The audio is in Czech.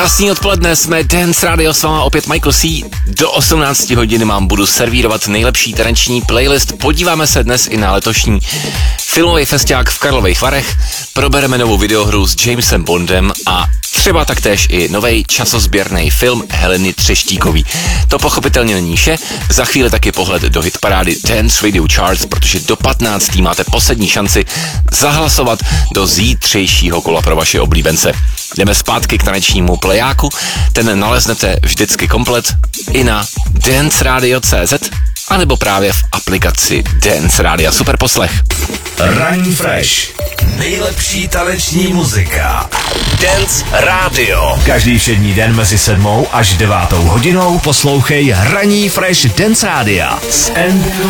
Krásný odpoledne, jsme Dance Radio, s váma opět Michael C. Do 18 hodin vám budu servírovat nejlepší taneční playlist. Podíváme se dnes i na letošní filmový festiák v Karlových Varech, probereme novou videohru s Jamesem Bondem a třeba taktéž i novej časozběrný film Heleny Třeštíkový. To pochopitelně není vše, za chvíli taky pohled do hitparády Dance Radio Charts, protože do 15. máte poslední šanci zahlasovat do zítřejšího kola pro vaše oblíbence. Jdeme zpátky k tanečnímu plejáku, ten naleznete vždycky komplet i na danceradio.cz anebo právě v aplikaci Dance Radio. Super poslech. Ranní Fresh. Nejlepší taneční muzika. Dance Radio. Každý všední den mezi 7 až 9 hodinou poslouchej Ranní Fresh Dance Rádia s Andrew